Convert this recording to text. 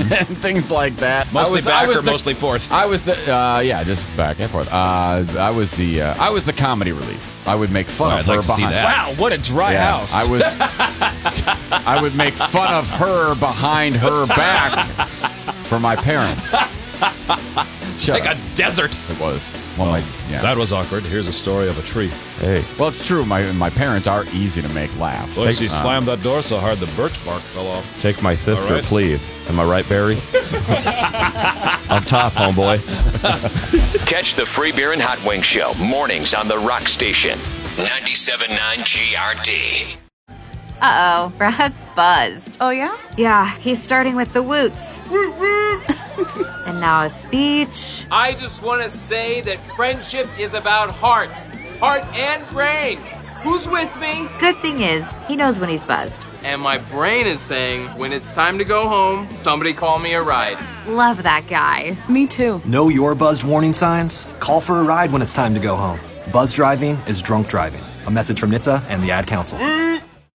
and things like that. Mostly back or mostly forth? I was the just back and forth. I was the comedy relief. I would make fun of her behind. Wow, what a dry house! I would make fun of her behind her back for my parents. Like a desert. It was. That was awkward. Here's a story of a tree. Hey. Well, it's true. My parents are easy to make laugh. Boy, she slammed that door so hard the birch bark fell off. Take my fifth All right. or pleave. Am I right, Barry? On top, homeboy. Catch the Free Beer and Hot Wings Show mornings on the Rock Station. 97.9 GRD. Uh-oh, Brad's buzzed. Oh, yeah? Yeah, he's starting with the woots. And now a speech. I just want to say that friendship is about heart and brain. Who's with me? Good thing is, he knows when he's buzzed. And my brain is saying, when it's time to go home, somebody call me a ride. Love that guy. Me too. Know your buzzed warning signs? Call for a ride when it's time to go home. Buzz driving is drunk driving. A message from NHTSA and the Ad Council.